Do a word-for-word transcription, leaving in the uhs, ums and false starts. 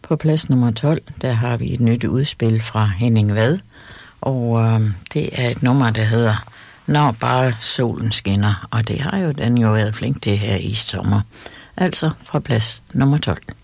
På plads nummer tolv, der har vi et nyt udspil fra Henning Vad, og øh, det er et nummer, der hedder Når bare solen skinner, og det har jo den jo været flink til her i sommer. Altså fra plads nummer tolv.